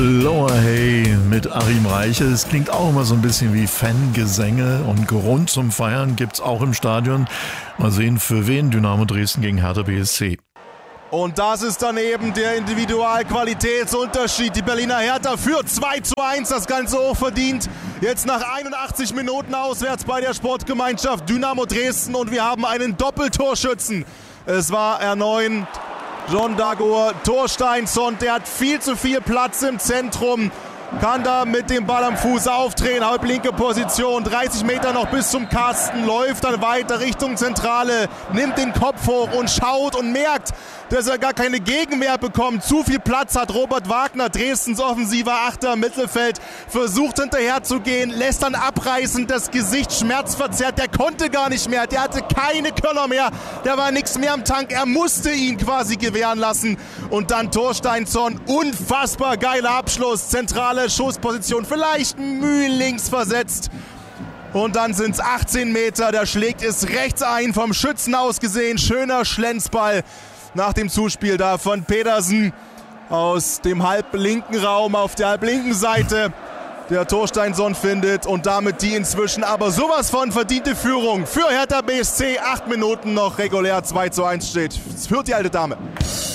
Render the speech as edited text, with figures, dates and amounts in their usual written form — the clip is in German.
Lower Hay mit Achim Reiche. Es klingt auch immer so ein bisschen wie Fangesänge und Grund zum Feiern gibt's auch im Stadion. Mal sehen, für wen Dynamo Dresden gegen Hertha BSC. Und das ist dann eben der Individualqualitätsunterschied. Die Berliner Hertha führt 2:1, das Ganze hochverdient. Jetzt nach 81 Minuten auswärts bei der Sportgemeinschaft Dynamo Dresden und wir haben einen Doppeltorschützen. Es war erneut John Dagor Torsteinsson, der hat viel zu viel Platz im Zentrum, kann da mit dem Ball am Fuß aufdrehen, halblinke Position, 30 Meter noch bis zum Kasten, läuft dann weiter Richtung Zentrale, nimmt den Kopf hoch und schaut und merkt, dass er gar keine Gegenwehr bekommt, zu viel Platz hat. Robert Wagner, Dresdens offensiver Achter im Mittelfeld, versucht hinterher zu gehen, lässt dann abreißen, das Gesicht schmerzverzerrt, der konnte gar nicht mehr, der hatte keine Körner mehr, der war nichts mehr im Tank, er musste ihn quasi gewähren lassen und dann Torsteinsson, unfassbar geiler Abschluss, zentrale Schussposition, vielleicht Mühe links versetzt. Und dann sind es 18 Meter, der schlägt es rechts ein, vom Schützen aus gesehen, schöner Schlenzball nach dem Zuspiel da von Pedersen aus dem halblinken Raum auf der halblinken Seite. Der Torsteinsson findet und damit die inzwischen aber sowas von verdiente Führung für Hertha BSC. 8 Minuten noch regulär 2:1 steht. Das führt die alte Dame.